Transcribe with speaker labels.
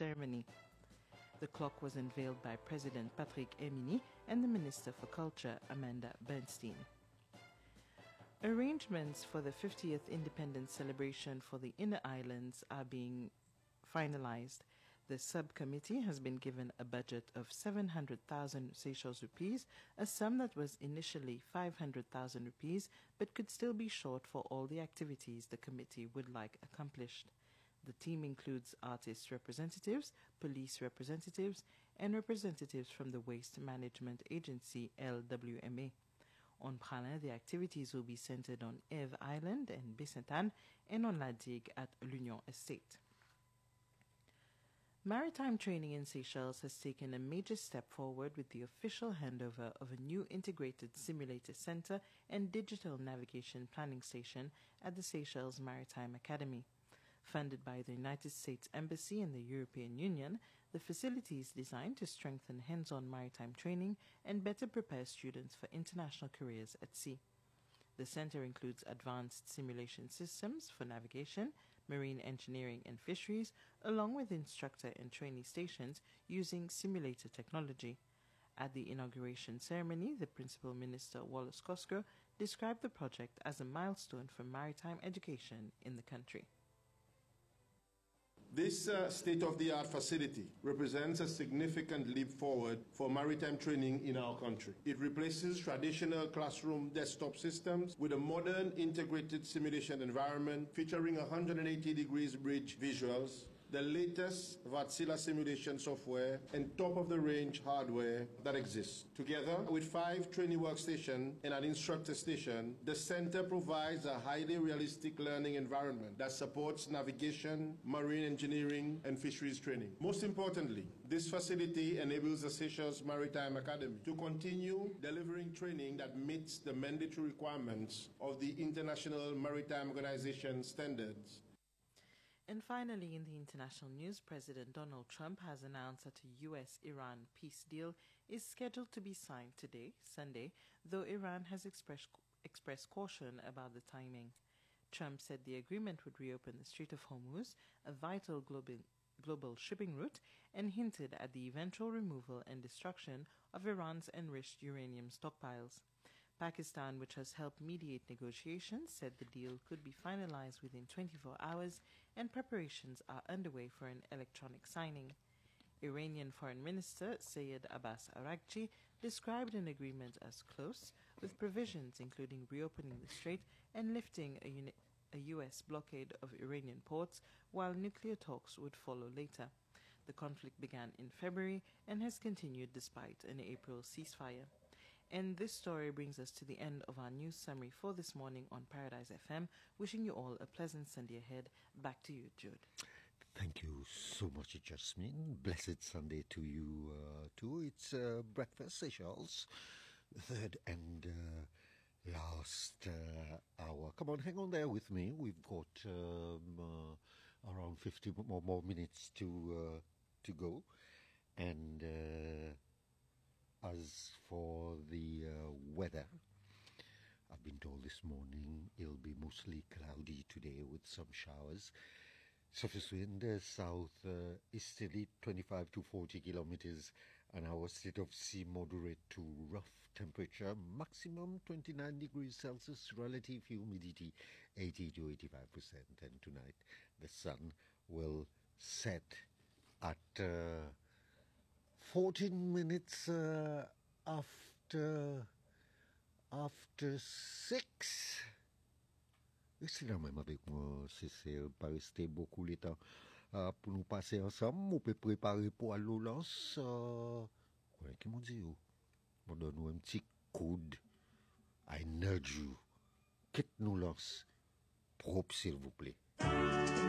Speaker 1: ceremony. The clock was unveiled by President Patrick Emini and the Minister for Culture, Amanda Bernstein. Arrangements for the 50th independence celebration for the Inner Islands are being finalized. The subcommittee has been given a budget of 700,000 Seychelles rupees, a sum that was initially 500,000 rupees but could still be short for all the activities the committee would like accomplished. The team includes artist representatives, police representatives, and representatives from the Waste Management Agency, LWMA. On Pralin, the activities will be centered on Eve Island and Baie-Sainte-Anne and on La Digue at l'Union Estate. Maritime training in Seychelles has taken a major step forward with the official handover of a new integrated simulator center and digital navigation planning station at the Seychelles Maritime Academy. Funded by the United States Embassy and the European Union, the facility is designed to strengthen hands-on maritime training and better prepare students for international careers at sea. The center includes advanced simulation systems for navigation, marine engineering and fisheries, along with instructor and trainee stations using simulator technology. At the inauguration ceremony, the Principal Minister Wallace Cosgrove described the project as a milestone for maritime education in the country.
Speaker 2: This state-of-the-art facility represents a significant leap forward for maritime training in our country. It replaces traditional classroom desktop systems with a modern integrated simulation environment featuring 180 degrees bridge visuals, the latest Wärtsilä simulation software, and top-of-the-range hardware that exists. Together with 5 trainee workstations and an instructor station, the center provides a highly realistic learning environment that supports navigation, marine engineering, and fisheries training. Most importantly, this facility enables the Seychelles Maritime Academy to continue delivering training that meets the mandatory requirements of the International Maritime Organization standards.
Speaker 1: And finally, in the international news, President Donald Trump has announced that a U.S.-Iran peace deal is scheduled to be signed today, Sunday, though Iran has expressed caution about the timing. Trump said the agreement would reopen the Strait of Hormuz, a vital global shipping route, and hinted at the eventual removal and destruction of Iran's enriched uranium stockpiles. Pakistan, which has helped mediate negotiations, said the deal could be finalized within 24 hours and preparations are underway for an electronic signing. Iranian Foreign Minister Sayed Abbas Araghchi described an agreement as close, with provisions including reopening the strait and lifting a U.S. blockade of Iranian ports, while nuclear talks would follow later. The conflict began in February and has continued despite an April ceasefire. And this story brings us to the end of our news summary for this morning on Paradise FM. Wishing you all a pleasant Sunday ahead. Back to you, Jude.
Speaker 3: Thank you so much, Jasmine. Blessed Sunday to you too. It's Breakfast Seychelles, the third and last hour. Come on, hang on there with me. We've got around 50 more minutes to go. And as for the weather, I've been told this morning it'll be mostly cloudy today with some showers. Surface wind south easterly 25 to 40 kilometers an hour. State of sea moderate to rough. Temperature maximum 29 degrees Celsius. Relative humidity 80 to 85%. And tonight the sun will set at 14 minutes after 6. C'est la même avec moi. C'est pas resté beaucoup de temps pour nous passer ensemble. On peut préparer pour aller au lance. Voilà qui m'ont dit. On donne un petit coude. I nudge you. Quitte nous lance. Propre, s'il vous plaît.